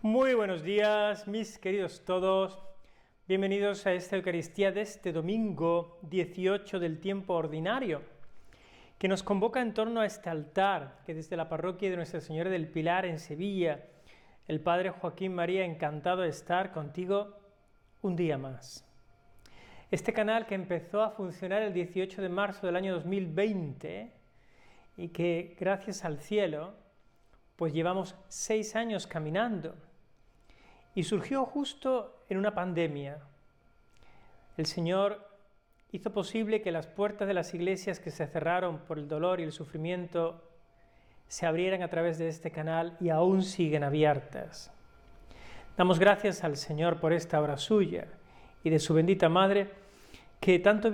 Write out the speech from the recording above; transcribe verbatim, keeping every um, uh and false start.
Muy buenos días, mis queridos todos. Bienvenidos a esta Eucaristía de este domingo dieciocho del tiempo ordinario, que nos convoca en torno a este altar que desde la parroquia de Nuestra Señora del Pilar en Sevilla, el Padre Joaquín María, encantado de estar contigo un día más. Este canal que empezó a funcionar el dieciocho de marzo del año dos mil veinte y que, gracias al cielo, pues llevamos seis años caminando. Y surgió justo en una pandemia. El Señor hizo posible que las puertas de las iglesias que se cerraron por el dolor y el sufrimiento se abrieran a través de este canal y aún siguen abiertas. Damos gracias al Señor por esta obra suya y de su bendita Madre, que tanto